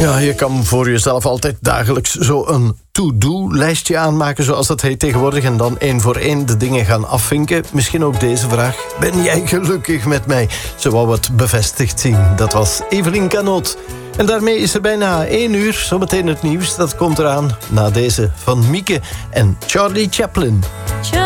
Ja, je kan voor jezelf altijd dagelijks zo een to-do-lijstje aanmaken, zoals dat heet tegenwoordig, en dan één voor één de dingen gaan afvinken. Misschien ook deze vraag. Ben jij gelukkig met mij? Ze wou het bevestigd zien. Dat was Evelien Canot. En daarmee is er bijna 1 uur. Zometeen het nieuws, dat komt eraan na deze van Mieke en Charlie Chaplin.